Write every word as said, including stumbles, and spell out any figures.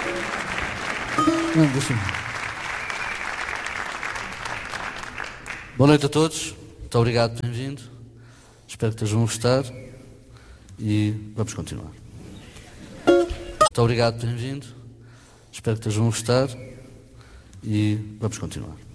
Não, deixa-me. Boa noite a todos. Muito obrigado por terem vindo. Espero que estejam a gostar. E vamos continuar. Muito obrigado por terem vindo. Espero que estejam a gostar. E vamos continuar.